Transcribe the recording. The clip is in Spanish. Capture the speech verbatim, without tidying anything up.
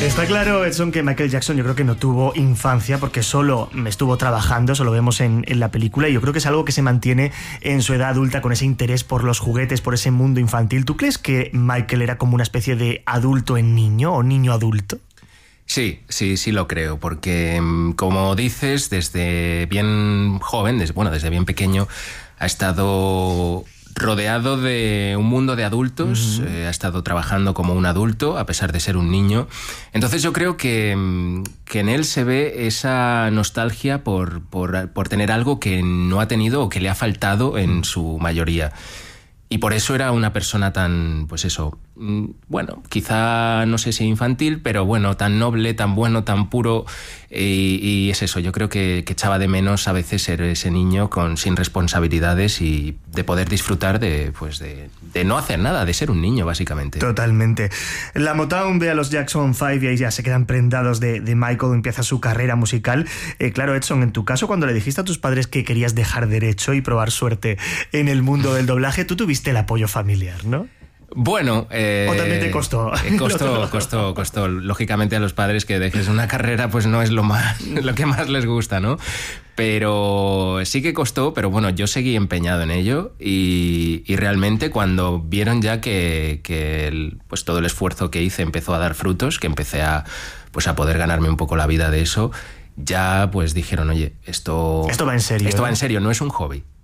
Está claro, Edson, que Michael Jackson yo creo que no tuvo infancia porque solo estuvo trabajando, eso lo vemos en, en la película, y yo creo que es algo que se mantiene en su edad adulta con ese interés por los juguetes, por ese mundo infantil. ¿Tú crees que Michael era como una especie de adulto en niño o niño adulto? Sí, sí, sí lo creo, porque como dices, desde bien joven, desde, bueno, desde bien pequeño, ha estado rodeado de un mundo de adultos, uh-huh. eh, ha estado trabajando como un adulto, a pesar de ser un niño. Entonces yo creo que, que en él se ve esa nostalgia por, por, por tener algo que no ha tenido o que le ha faltado en su mayoría. Y por eso era una persona tan, pues eso, bueno, quizá no sé si infantil, pero bueno, tan noble, tan bueno, tan puro. Y, y es eso, yo creo que, que echaba de menos a veces ser ese niño con, sin responsabilidades y de poder disfrutar de, pues de, de no hacer nada, de ser un niño, básicamente. Totalmente. La Motown ve a los Jackson Five y ahí ya se quedan prendados de, de Michael, empieza su carrera musical. Eh, claro, Edson, en tu caso, cuando le dijiste a tus padres que querías dejar derecho y probar suerte en el mundo del doblaje, tú tuviste el apoyo familiar, ¿no? Bueno, eh, ¿o también te costó? Costó, costó, costó. Lógicamente a los padres que dejes una carrera pues no es lo más, lo que más les gusta, ¿no? Pero sí que costó, pero bueno, yo seguí empeñado en ello y, y realmente cuando vieron ya que, que el, pues todo el esfuerzo que hice empezó a dar frutos, que empecé a, pues a poder ganarme un poco la vida de eso, ya pues dijeron, oye, esto... Esto va en serio. Esto ¿eh? va en serio, no es un hobby.